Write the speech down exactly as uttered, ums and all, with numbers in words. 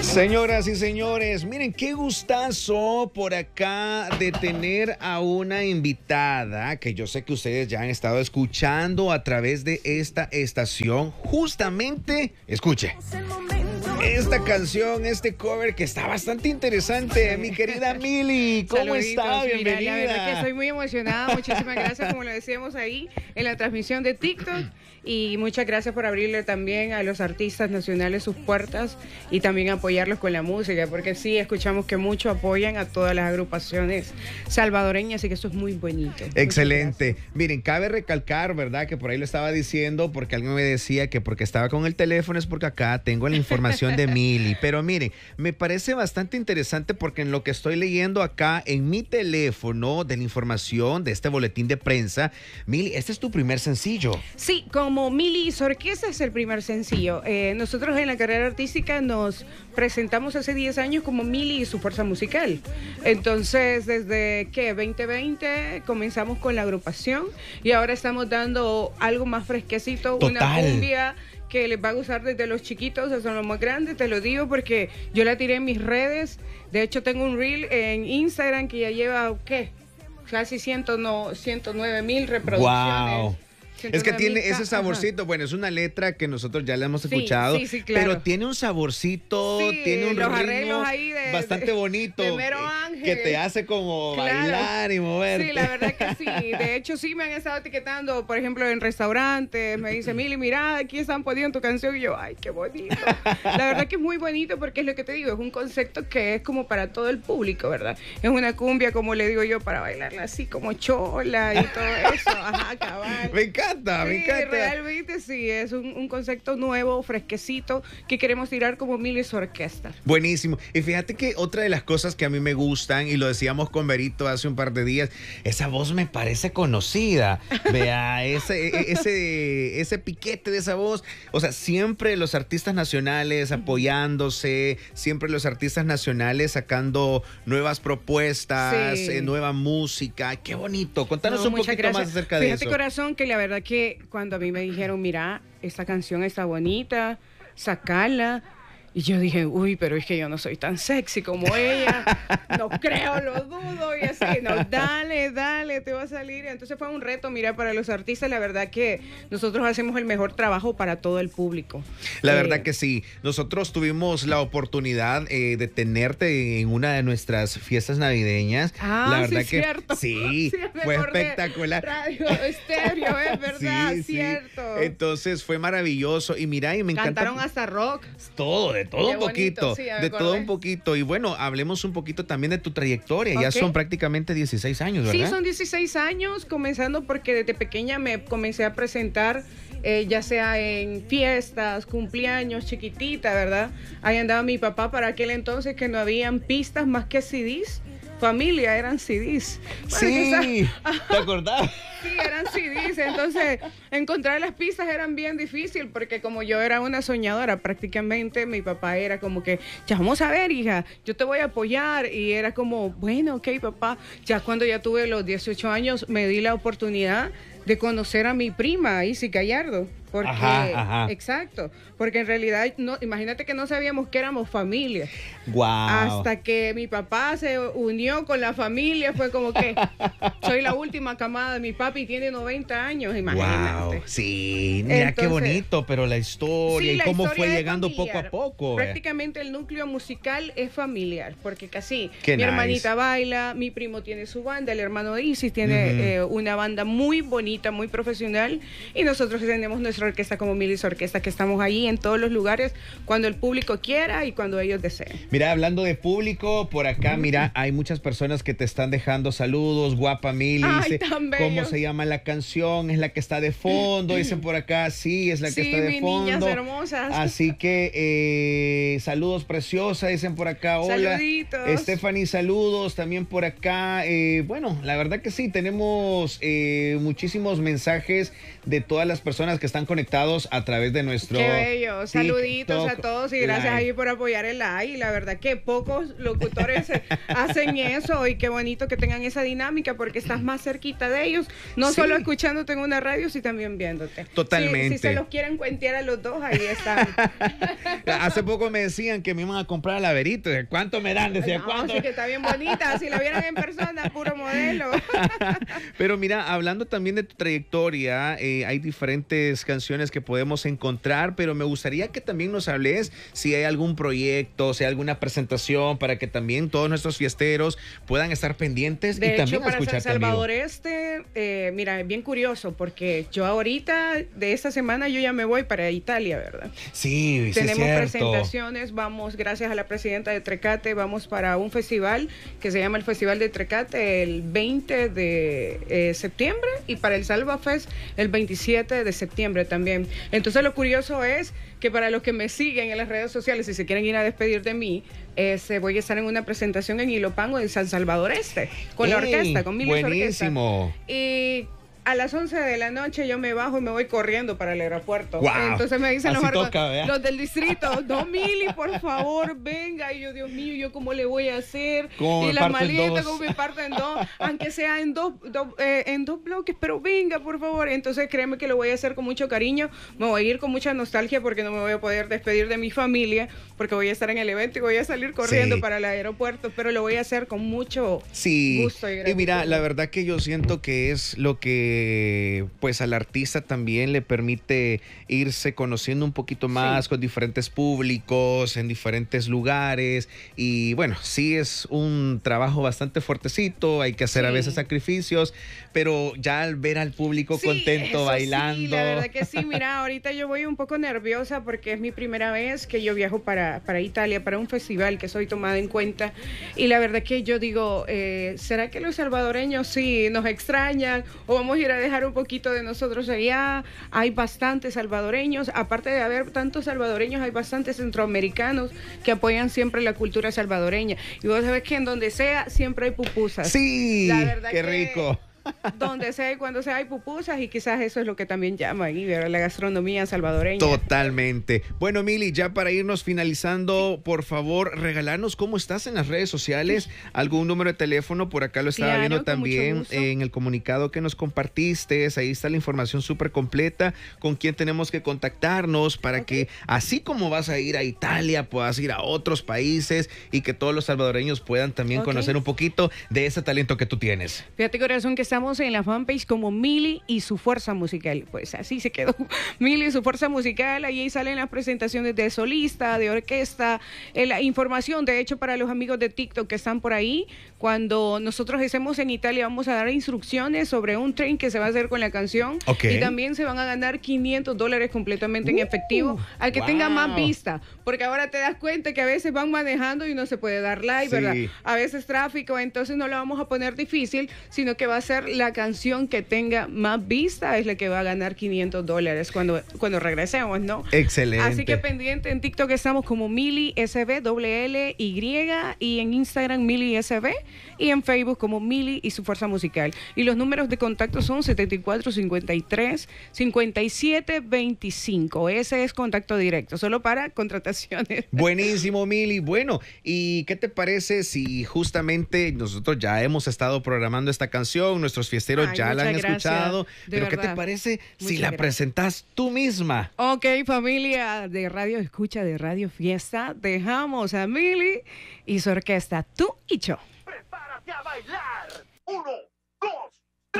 Señoras y señores, miren qué gustazo por acá de tener a una invitada que yo sé que ustedes ya han estado escuchando a través de esta estación. Justamente, escuche, esta canción, este cover que está bastante interesante. Sí. Mi querida Mili, ¿cómo Saluditos, está? Bienvenida. Mira, la verdad que estoy muy emocionada. Muchísimas gracias, como lo decíamos ahí en la transmisión de TikTok. Y muchas gracias por abrirle también a los artistas nacionales sus puertas y también apoyarlos con la música, porque sí, escuchamos que mucho apoyan a todas las agrupaciones salvadoreñas, y que eso es muy bonito. Excelente. Miren, cabe recalcar, ¿verdad? Que por ahí lo estaba diciendo, porque alguien me decía que porque estaba con el teléfono es porque acá tengo la información de Mili. Pero miren, me parece bastante interesante porque en lo que estoy leyendo acá en mi teléfono de la información de este boletín de prensa, Mili, este es tu primer sencillo. Sí, como Como Mili Orquesta es el primer sencillo. Eh, nosotros en la carrera artística nos presentamos hace diez años como Mili y su fuerza musical. Entonces, desde que veinte veinte comenzamos con la agrupación y ahora estamos dando algo más fresquecito, Total. Una cumbia que les va a gustar desde los chiquitos hasta los más grandes, te lo digo porque yo la tiré en mis redes. De hecho, tengo un reel en Instagram que ya lleva, ¿qué? Casi ciento nueve mil reproducciones. Wow. Es que tiene ese saborcito, ajá. Bueno, es una letra que nosotros ya la hemos sí, escuchado, sí, sí, claro. Pero tiene un saborcito, sí, tiene un los ritmo ahí de, bastante de, bonito, de Mero Ángel, que te hace como claro. bailar y moverte. Sí, la verdad que sí. De hecho, sí me han estado etiquetando, por ejemplo, en restaurantes, me dice, Mili, mira, aquí están poniendo tu canción, y yo, ay, qué bonito. La verdad que es muy bonito porque es lo que te digo, es un concepto que es como para todo el público, ¿verdad? Es una cumbia, como le digo yo, para bailarla así, como chola y todo eso. Ajá, cabal. Me encanta, sí, me encanta. Realmente sí, es un, un concepto nuevo, fresquecito, que queremos tirar como Mili Orquesta. Buenísimo. Y fíjate que otra de las cosas que a mí me gustan, y lo decíamos con Berito hace un par de días, esa voz me parece conocida. Vea, ese, ese, ese piquete de esa voz. O sea, siempre los artistas nacionales apoyándose, siempre los artistas nacionales sacando nuevas propuestas, sí. eh, nueva música. Qué bonito. Contanos no, un poquito gracias. más acerca Fíjate, de eso. Fíjate, corazón, que la verdad que cuando a mí me dijeron, mira, esta canción está bonita, sacala. Y yo dije, uy, pero es que yo no soy tan sexy como ella, no creo, lo dudo, y así, no, dale, dale, te va a salir. Entonces fue un reto, mira, para los artistas, la verdad que nosotros hacemos el mejor trabajo para todo el público. La eh, verdad que sí, nosotros tuvimos la oportunidad eh, de tenerte en una de nuestras fiestas navideñas. Ah, la verdad sí, que cierto. sí, sí fue espectacular. Radio estéreo, es verdad, sí, cierto. Sí. Entonces fue maravilloso y mira, y me encanta. Cantaron hasta rock. Todo, de todo Qué un poquito, bonito, sí, de todo un poquito. Y bueno, hablemos un poquito también de tu trayectoria. Okay. Ya son prácticamente dieciséis años, ¿verdad? Sí, son dieciséis años, comenzando porque desde pequeña me comencé a presentar, eh, ya sea en fiestas, cumpleaños, chiquitita, ¿verdad? Ahí andaba mi papá para aquel entonces que no habían pistas más que C Ds. Familia, eran C Ds. Sí, ¿te acordás? Sí, eran C Ds, entonces encontrar las pistas eran bien difícil porque como yo era una soñadora prácticamente, mi papá era como que, ya vamos a ver, hija, yo te voy a apoyar, y era como, bueno, ok, papá. Ya cuando ya tuve los dieciocho años me di la oportunidad de conocer a mi prima, Isi Gallardo. Porque, ajá, ajá. Exacto, porque en realidad, no, imagínate que no sabíamos que éramos familia. Wow. Hasta que mi papá se unió con la familia, fue como que soy la última camada de mi papi, tiene noventa años, imagínate. Wow. Sí, mira. Entonces, qué bonito, pero la historia, sí, y la cómo historia fue llegando familiar. Poco a poco. Prácticamente el núcleo musical es familiar, porque casi qué mi nice. hermanita baila, mi primo tiene su banda, el hermano de Isis tiene uh-huh. eh, una banda muy bonita, muy profesional, y nosotros tenemos nuestra orquesta como Mili Orquesta, que estamos ahí en todos los lugares cuando el público quiera y cuando ellos deseen. Mira, hablando de público, por acá, mira, hay muchas personas que te están dejando saludos. Guapa Mili, ay, dice, tan bello. ¿cómo se llama la canción? Es la que está de fondo, dicen por acá, sí, es la que sí, está de mi fondo. Niñas hermosas. Así que, eh, saludos preciosa, dicen por acá, hola. Saluditos. Stephanie, saludos también por acá. Eh, bueno, la verdad que sí, tenemos eh, muchísimos muchísimos mensajes de todas las personas que están conectados a través de nuestro Qué bello, saluditos TikTok a todos y gracias Live. ahí por apoyar el live. Y la verdad que pocos locutores hacen eso y qué bonito que tengan esa dinámica porque estás más cerquita de ellos, no Sí. solo escuchándote en una radio, sino también viéndote. Totalmente. Si, si se los quieren cuentear a los dos, ahí están. Hace poco me decían que me iban a comprar a la Verito. ¿Cuánto me dan? Decía, No, ¿cuánto? sí que está bien bonita, si la vieran en persona, puro modelo. Pero mira, hablando también de tu trayectoria, eh, hay diferentes canciones que podemos encontrar, pero me gustaría que también nos hables si hay algún proyecto, si hay alguna presentación para que también todos nuestros fiesteros puedan estar pendientes De y hecho, también para San escucharte en vivo. Salvador Este, eh, mira, es bien curioso porque yo ahorita, de esta semana, yo ya me voy para Italia, ¿verdad? Sí, sí, Tenemos es cierto. presentaciones, vamos, gracias a la presidenta de Trecate, vamos para un festival que se llama el Festival de Trecate el veinte de eh, septiembre y para el Salva Fest el veintisiete de septiembre también. Entonces lo curioso es que para los que me siguen en las redes sociales, si se quieren ir a despedir de mí, eh, voy a estar en una presentación en Ilopango de San Salvador Este, con la ¡Ey! orquesta, con Miles Orquesta. Buenísimo. Y a las once de la noche yo me bajo y me voy corriendo para el aeropuerto. Guau. Entonces me dicen Así los, argos- toca, ¿verdad? los del distrito, no, Mili, por favor, venga. Y yo, Dios mío, ¿yo cómo le voy a hacer? ¿Cómo Y me la parto en maleta, dos? como me parto en dos, aunque sea en dos, dos, eh, en dos bloques, pero venga, por favor. Entonces créeme que lo voy a hacer con mucho cariño. Me voy a ir con mucha nostalgia porque no me voy a poder despedir de mi familia, porque voy a estar en el evento y voy a salir corriendo Sí. para el aeropuerto, pero lo voy a hacer con mucho Sí, gusto y y mira, gratitud. la verdad que yo siento que es lo que pues al artista también le permite irse conociendo un poquito más Sí. con diferentes públicos, en diferentes lugares y bueno, sí es un trabajo bastante fuertecito, hay que hacer a Sí. veces sacrificios, pero ya al ver al público Sí, contento, eso bailando. Sí, la verdad que sí, mira, ahorita yo voy un poco nerviosa porque es mi primera vez que yo viajo para, para Italia, para un festival que soy tomada en cuenta. Y la verdad que yo digo, eh, ¿será que los salvadoreños sí nos extrañan o vamos a ir a dejar un poquito de nosotros allá? Hay bastantes salvadoreños, aparte de haber tantos salvadoreños, hay bastantes centroamericanos que apoyan siempre la cultura salvadoreña. Y vos sabés que en donde sea siempre hay pupusas. Sí, La verdad qué que- rico. Donde sea y cuando sea hay pupusas y quizás eso es lo que también llama ahí, ¿verdad? La gastronomía salvadoreña. Totalmente. Bueno, Mili, ya para irnos finalizando, por favor, regalarnos cómo estás en las redes sociales, algún número de teléfono, por acá lo estaba Claro, viendo con también mucho gusto. en el comunicado que nos compartiste, ahí está la información súper completa, con quién tenemos que contactarnos para Ok. que así como vas a ir a Italia, puedas ir a otros países y que todos los salvadoreños puedan también Ok. conocer un poquito de ese talento que tú tienes. Fíjate, corazón, que estamos en la fanpage como Mili y su fuerza musical. Pues así se quedó. Mili y su fuerza musical. Ahí salen las presentaciones de solista, de orquesta, eh, la información. De hecho, para los amigos de TikTok que están por ahí, cuando nosotros estemos en Italia, vamos a dar instrucciones sobre un tren que se va a hacer con la canción. Ok. Y también se van a ganar quinientos dólares completamente en Uh, efectivo al que tenga más wow. vista. Porque ahora te das cuenta que a veces van manejando y no se puede dar like, Sí. ¿verdad? A veces tráfico, entonces no la vamos a poner difícil, sino que va a ser la canción que tenga más vista, es la que va a ganar quinientos dólares cuando, cuando regresemos, ¿no? Excelente. Así que pendiente, en TikTok estamos como Mili S B, doble L Y, y en Instagram Mili S B, y en Facebook como Mili y su fuerza musical. Y los números de contacto son setenta y cuatro cincuenta y tres cincuenta y siete veinticinco. Ese es contacto directo, solo para contrataciones. Buenísimo, Mili. Bueno, ¿y qué te parece si justamente nosotros ya hemos estado programando esta canción, nuestros fiesteros Ay, ya la han muchas gracias, escuchado, de pero ¿qué te verdad. parece si Muchas la gracias. presentas tú misma? Ok, familia de Radio Escucha, de Radio Fiesta, dejamos a Mili y su orquesta, tú y yo. Prepárate a bailar. Uno, dos.